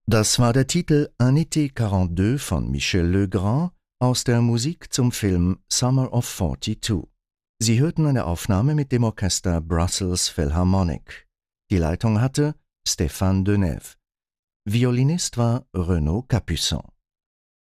Das war der Titel Un été 42 von Michel Legrand aus der Musik zum Film Summer of 42. Sie hörten eine Aufnahme mit dem Orchester Brussels Philharmonic. Die Leitung hatte Stéphane Denève. Violinist war Renaud Capuçon.